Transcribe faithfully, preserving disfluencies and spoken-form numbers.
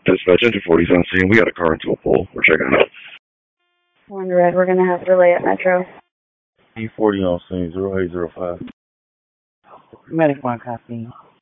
Dispatch into forties on scene. We got a car into a pole. We're checking it out. One red, we're going to have delay at Metro. E forty on scene, zero eight zero five. Medic one copy.